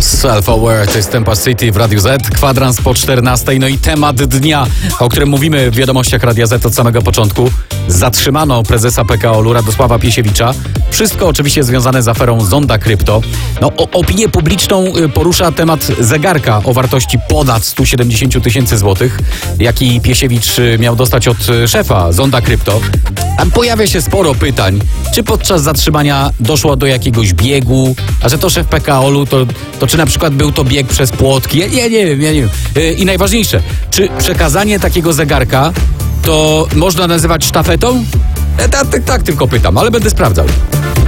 Self-Aware, to jest Tempa City w Radiu Z, kwadrans po 14. No i temat dnia, o którym mówimy w wiadomościach Radia Z od samego początku. Zatrzymano prezesa PKO-u Radosława Piesiewicza. Wszystko oczywiście związane z aferą Zonda Krypto. No, opinię publiczną porusza temat zegarka o wartości ponad 170 tysięcy złotych, jaki Piesiewicz miał dostać od szefa Zonda Krypto. Tam pojawia się sporo pytań, czy podczas zatrzymania doszło do jakiegoś biegu, a że to szef PKO-u, to czy na przykład był to bieg przez płotki? Ja nie wiem. I najważniejsze, czy przekazanie takiego zegarka to można nazywać sztafetą? Tak tylko pytam, ale będę sprawdzał.